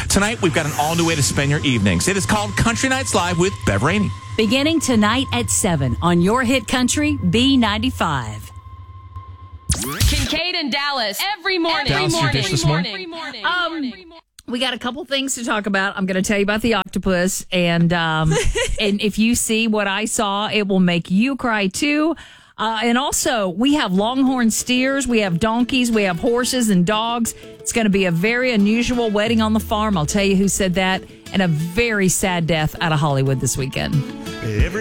Tonight, we've got an all-new way to spend your evenings. It is called Country Nights Live with Bev Rainey. Beginning tonight at 7 on your hit country, B95. Kincaid and Dallas every morning. Dallas, your dish this morning? We got a couple things to talk about. I'm going to tell you about the octopus, and and if you see what I saw, it will make you cry too. And also, we have longhorn steers, we have donkeys, we have horses and dogs. It's going to be a very unusual wedding on the farm. I'll tell you who said that, and a very sad death out of Hollywood this weekend.